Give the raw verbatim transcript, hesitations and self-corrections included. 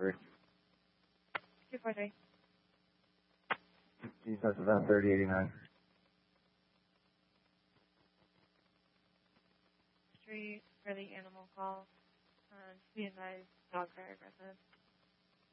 three. two four three. East southbound thirty eighty-nine. Street for the animal call. Uh, be advised, dogs are aggressive.